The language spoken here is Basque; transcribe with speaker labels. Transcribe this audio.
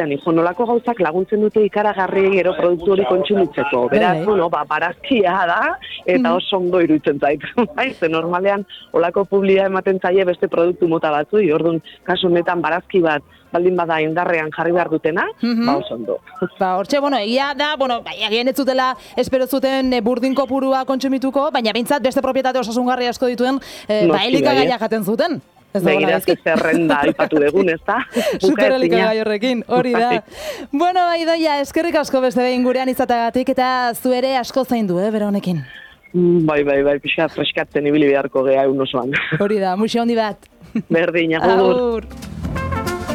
Speaker 1: esatean, hijo, nolako gauzak laguntzen dute ikaragarri gero produktu hori kontsumitzeko. Beraz, barazkia da, eta oso ondo iruditzen zait. Ze normalean, olako publia ematen zaie beste produktu mota batzu, orduan, kasu honetan barazki bat, baldin bada indarrean jarri behar dutena, oso ondo.
Speaker 2: Hortxe, egia da, agian ez zutela espero zuten burdin kopurua kontsumituko, baina behintzat beste propietate osasungarri asko dituen elikagaia jaten zuten.
Speaker 1: Begirazko zerrenda aipatu egun, ez da?
Speaker 2: Super elikagai horrekin, hori da. Idoia, eskerrik asko beste behin gurean izatagatik, eta zu ere asko zaindu, bera honekin.
Speaker 1: Bai, pixka freskatzen ibili beharko geha egun osoan.
Speaker 2: Hori da, muxe handi bat.
Speaker 1: Berdin, agur.